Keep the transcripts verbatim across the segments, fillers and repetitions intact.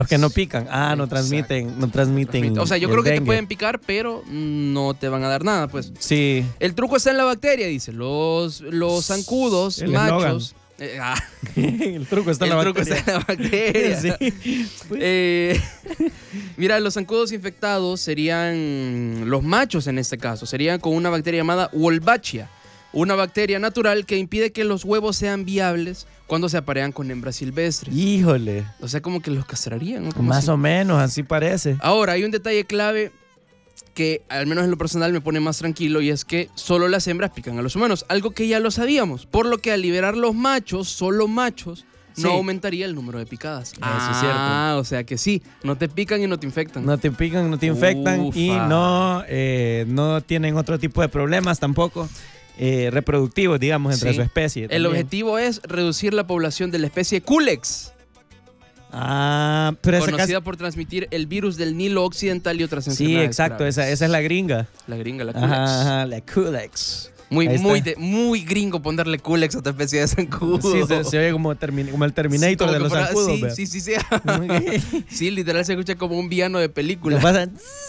Los que no pican. Ah, no transmiten, no transmiten. O sea, yo el creo que dengue. te pueden picar, pero no te van a dar nada, pues. Sí. El truco está en la bacteria, dice. Los, los zancudos El machos. Eh, ah, El truco está en el la truco bacteria. está en la bacteria. Sí. Eh, mira, los zancudos infectados serían los machos en este caso. Serían con una bacteria llamada Wolbachia. Una bacteria natural que impide que los huevos sean viables cuando se aparean con hembras silvestres. Híjole. O sea, como que los castrarían, ¿no? Como Más si- o menos, así parece. Ahora, hay un detalle clave que al menos en lo personal me pone más tranquilo, y es que solo las hembras pican a los humanos, algo que ya lo sabíamos, por lo que al liberar los machos, solo machos, no Sí. aumentaría el número de picadas. Eso ah, es cierto. o sea que sí, no te pican y no te infectan. No te pican, no te infectan Ufa. y no, eh, no tienen otro tipo de problemas tampoco eh, reproductivos, digamos, entre Sí. su especie. El también. objetivo es reducir la población de la especie Culex, Ah, pero esa conocida casi... por transmitir el virus del Nilo Occidental y otras Sí, enfermedades exacto, graves. esa, esa es la gringa. La gringa, la Culex. Ajá, ajá, la Culex. Muy, Ahí muy, está. de- muy gringo ponerle Culex a esta especie de zancudo. Sí, se, se oye como, termi- como el Terminator Sí, como de que los fuera- zancudos. sí, vea. sí, sí, sí. Sí, literal se escucha como un villano de Le película. pasa-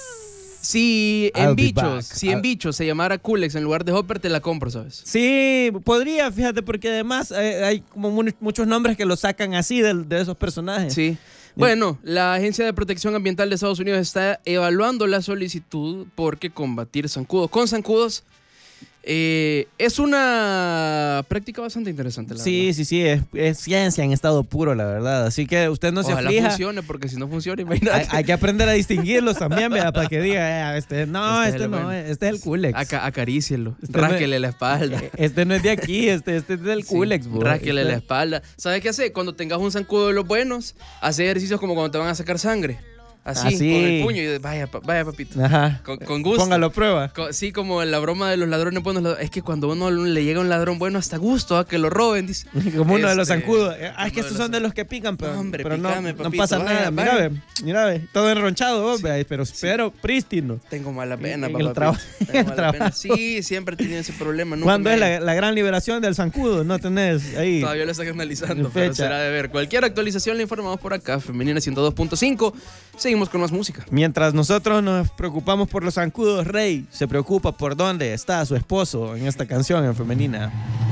Si I'll en be bichos, back. si en I'll- bichos se llamara Culex en lugar de Hopper, te la compro, ¿sabes? Sí, podría, fíjate, porque además eh, hay como mu- muchos nombres que lo sacan así de, de esos personajes. Sí. Bueno, la Agencia de Protección Ambiental de Estados Unidos está evaluando la solicitud porque combatir zancudos con zancudos eh, es una práctica bastante interesante, la Sí, verdad. sí, sí, es, es ciencia en estado puro, la verdad. Así que usted no se Ojalá aflija. funcione, porque si no funciona, Hay, imagínate. hay que aprender a distinguirlos también, ¿verdad? Para que diga, eh, este, no, Este este, es el no, bueno. este es el Culex. Aca- acarícielo, Este no es- rásquele la espalda. Este no es de aquí, este, este es del Sí, Culex, bo. rásquele Este- la espalda. ¿Sabes qué hacer? Cuando tengas un zancudo de los buenos, hace ejercicios como cuando te van a sacar sangre. Así, Así. con el puño. Y vaya, pa- vaya papito. Ajá. Con, con gusto. Póngalo a prueba. Co- Sí, como la broma de los ladrones buenos. Es que cuando uno le llega un ladrón bueno, hasta gusto a que lo roben, dice. Como uno de los Este, zancudos. Eh, Ah, es que uno de estos los son de zan- los que pican, pero, No, hombre, pero no, pícame, no papito, pasa vaya, nada. Mira, vaya. ve, mira, ve, todo enronchado, vos, ve, pero, pero prístino. Tengo mala pena, En papá. el traba- Tengo en el mala trabajo. pena. Sí, siempre he tenido ese problema. nunca ¿Cuándo me- es la, la gran liberación del zancudo? No tenés ahí. Todavía lo estoy analizando, Fecha. pero será de ver. Cualquier actualización la informamos por acá, Femenina ciento dos punto cinco. Seguimos con más música. Mientras nosotros nos preocupamos por los zancudos, Rey se preocupa por dónde está su esposo en esta canción en Femenina.